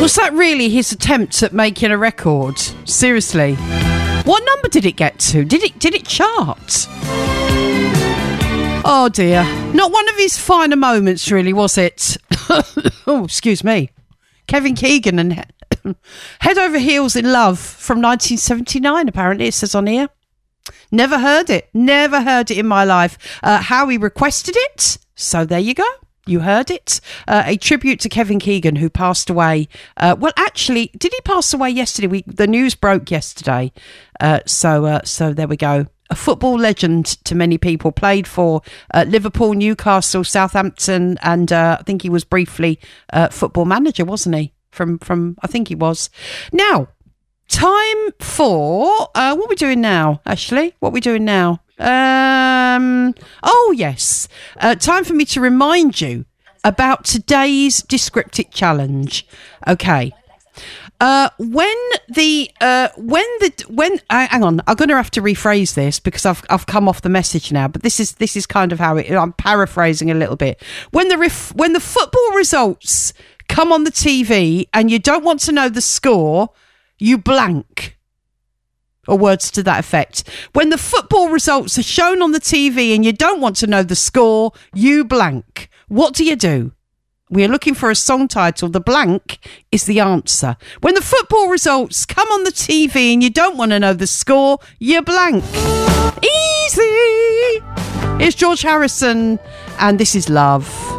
Was that really his attempt at making a record? Seriously? What number did it get to? Did it chart? Oh dear. Not one of his finer moments, really, was it? Oh, excuse me. Kevin Keegan and Head Over Heels in Love from 1979, apparently, it says on here. Never heard it in my life. Howie requested it, so there you go. You heard it. A tribute to Kevin Keegan, who passed away. Well, actually, did he pass away yesterday? The news broke yesterday. So there we go. A football legend to many people. Played for Liverpool, Newcastle, Southampton, and I think he was briefly football manager, wasn't he? From I think he was. Now, time for what are we doing now? Ashley, what are we doing now? Oh yes, time for me to remind you about today's Descriptic challenge. Okay. When hang on, I'm going to have to rephrase this because I've come off the message now, but this is kind of how I'm paraphrasing a little bit. When the football results come on the TV and you don't want to know the score, you blank. Or words to that effect. When the football results are shown on the TV and you don't want to know the score, you blank. What do? We are looking for a song title. The blank is the answer. When the football results come on the TV and you don't want to know the score, you blank. Easy. Here's George Harrison, and this is Love.